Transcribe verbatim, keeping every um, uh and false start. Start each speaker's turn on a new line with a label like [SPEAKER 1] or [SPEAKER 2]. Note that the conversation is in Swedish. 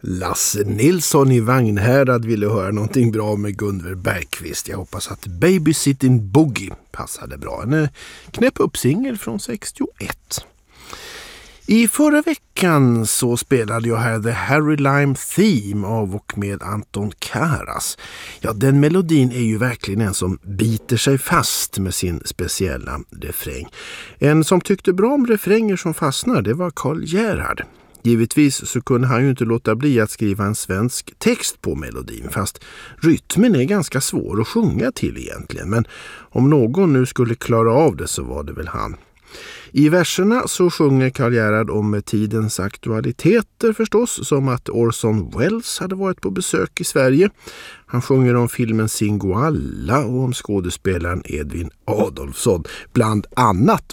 [SPEAKER 1] Lasse Nilsson i Vagnhärad ville höra någonting bra med Gunver Bergqvist. Jag hoppas att Babysitting Boogie passade bra. En knäpp upp singel från sextioett. I förra veckan så spelade jag här The Harry Lime Theme av och med Anton Karas. Ja, den melodin är ju verkligen en som biter sig fast med sin speciella refräng. En som tyckte bra om refränger som fastnar, det var Karl Gerhard. Givetvis så kunde han ju inte låta bli att skriva en svensk text på melodin, fast rytmen är ganska svår att sjunga till egentligen. Men om någon nu skulle klara av det så var det väl han. I verserna så sjunger Karl Gerhard om tidens aktualiteter förstås, som att Orson Welles hade varit på besök i Sverige. Han sjunger om filmen Singoalla och om skådespelaren Edvin Adolfsson, bland annat